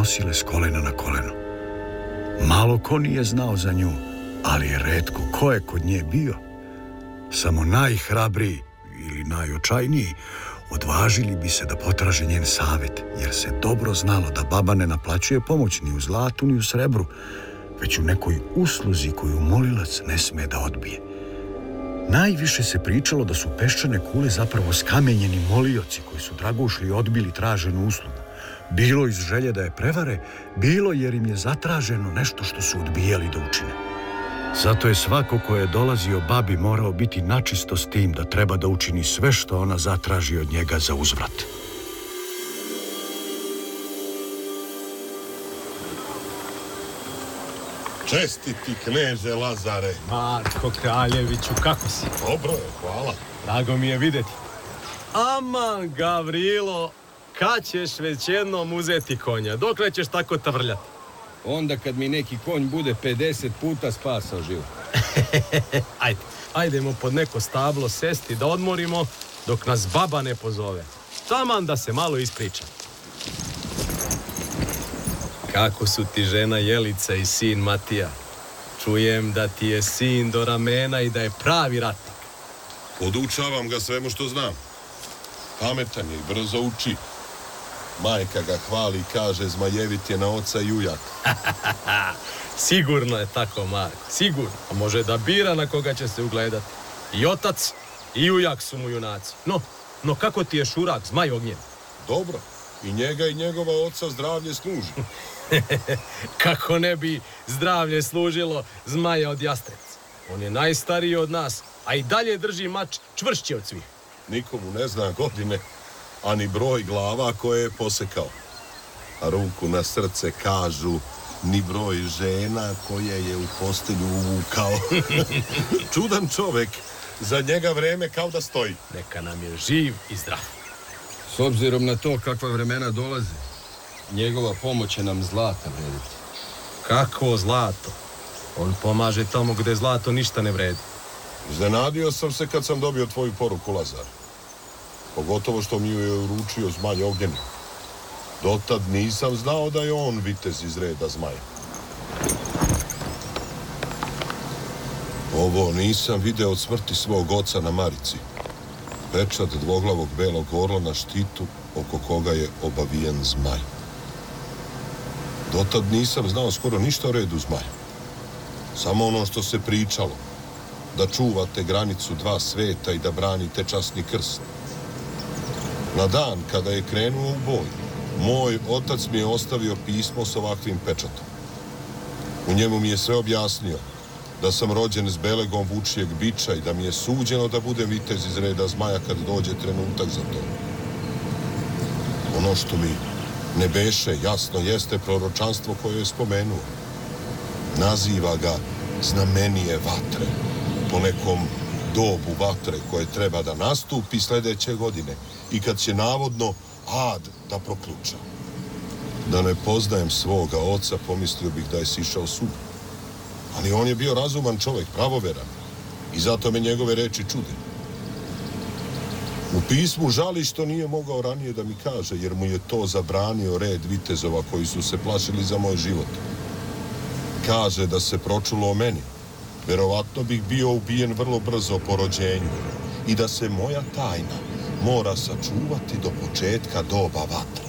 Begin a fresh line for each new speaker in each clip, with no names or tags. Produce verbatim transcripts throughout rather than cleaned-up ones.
nosile s kolena na koleno. Malo ko nije znao za nju, ali je retko ko je kod nje bio. Samo najhrabriji ili najočajniji odvažili bi se da potraže njen savjet, jer se dobro znalo da baba ne naplaćuje pomoć ni u zlatu ni u srebru, već u nekoj usluzi koju molilac ne sme da odbije. Najviše se pričalo da su peščane kule zapravo skamenjeni molioci koji su dragušli odbili traženu uslugu. Bilo iz želje da je prevare, bilo jer im je zatraženo nešto što su odbijali da učine. Zato je svako ko je dolazio babi morao biti načisto s tim da treba da učini sve što ona zatraži od njega za uzvrat.
Čestiti kneže Lazare.
Marko Kraljeviću, kako si?
Dobro je, hvala.
Drago mi je vidjeti. Aman, Gavrilo, kad ćeš već jednom uzeti konja? Dokle ćeš tako tavrljati?
Onda kad mi neki konj bude pedeset puta spasao život.
Ajde, ajdemo pod neko stablo sesti da odmorimo dok nas baba ne pozove. Taman da se malo ispriča. Kako su ti žena Jelica i sin Matija? Čujem da ti je sin do ramena i da je pravi ratnik.
Podučavam ga svemu što znam. Pametan je i brzo uči. Majka ga hvali i kaže zmajevit je na oca i ujak.
Sigurno je tako, Marko, sigurno. A može da bira na koga će se ugledati. I otac i ujak su mu junaci. No, no kako ti je šurak, zmaj ognjen?
Dobro, i njega i njegova oca zdravlje služi.
Kako ne bi zdravlje služilo zmaja od jastrevca? On je najstariji od nas, a i dalje drži mač čvršće od svih.
Nikomu ne zna godine, a ni broj glava koje je posekao. A ruku na srce kažu ni broj žena koje je u postelju uvukao. Čudan čovek, za njega vreme kao da stoji.
Neka nam je živ i zdrav.
S obzirom na to kakva vremena dolaze, njegova pomoć će nam zlata vrediti.
Kako zlato? On pomaže tamo gde zlato ništa ne vredi.
Iznenadio sam se kad sam dobio tvoju poruku, Lazar. Pogotovo što mi je uručio zmaj ognjeni. Dotad nisam znao da je on vitez iz reda zmaja. Ovo nisam video od smrti svog oca na marici. Pečat dvoglavog belog orla na štitu oko koga je obavijen zmaj. Dotad nisam znao skoro ništa o redu zmaja. Samo ono što se pričalo. Da čuvate granicu dva sveta i da branite časni krst. Na dan kada je krenuo u boj, moj otac mi je ostavio pismo s ovakvim pečatom. U njemu mi je sve objasnio, da sam rođen s belegom vučijeg biča i da mi je suđeno da budem vitez iz reda zmaja kad dođe trenutak za to. Ono što mi ne beše jasno jeste proročanstvo koje je spomenuo. Naziva ga znamenije vatre, po nekom dobu vatre koje treba da nastupi sljedeće godine i kad će navodno ad da prokluča. Da ne poznajem svoga oca, pomislio bih da je sišao sud. Ali on je bio razuman čovjek, pravoveran, i zato me njegove reči čude. U pismu žali što nije mogao ranije da mi kaže, jer mu je to zabranio red vitezova koji su se plašili za moj život. Kaže da se pročulo o meni. Verovatno bih bio ubijen vrlo brzo po rođenju i da se moja tajna mora sačuvati do početka doba vatre.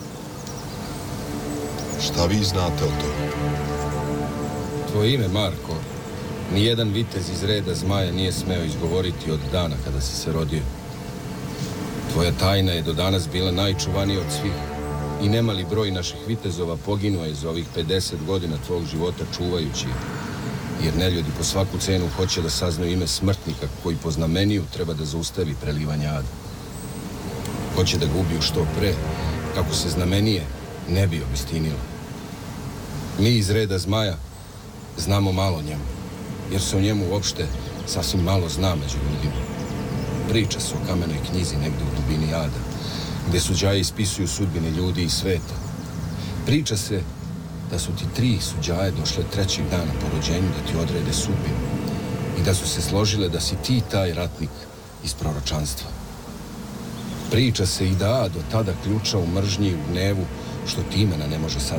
Šta vi znate o tome?
Tvoje ime, Marko, nijedan vitez iz reda zmaja nije smeo izgovoriti od dana kada si se rodio. Tvoja tajna je do danas bila najčuvanija od svih i nemali broj naših vitezova poginuo je za ovih pedeset godina tvog života čuvajući je. Jer neljudi po svaku cenu hoće da saznaju ime smrtnika koji po znameniju treba da zaustavi prelivanje ada. Hoće da ga ubiju što pre, kako se znamenije ne bi obistinilo. Mi iz reda zmaja znamo malo o njemu, jer se o njemu uopšte sasvim malo zna među ljudima. Priča se o kamenoj knjizi negde u dubini ada, gde suđaji ispisuju sudbine ljudi i sveta. Priča se da su ti tri suđaje došle trećeg dana po rođenju da ti odrede sudbinu i da su se složile da si ti taj ratnik iz proročanstva. Priča se i da do tada ključa u mržnji i u gnevu što ti imena ne može saznati.